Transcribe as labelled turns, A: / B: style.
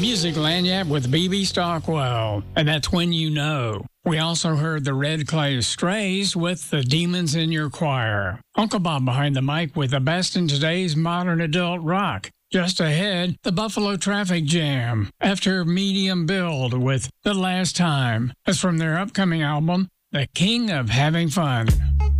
A: Music Lanyard with B.B. Stockwell, and that's When You Know. We also heard the Red Clay Strays with The Demons in Your Choir. Uncle Bob behind the mic with the best in today's modern adult rock. Just ahead, the Buffalo Traffic Jam, after Medium Build with The Last Time. That's from their upcoming album, The King of Having Fun.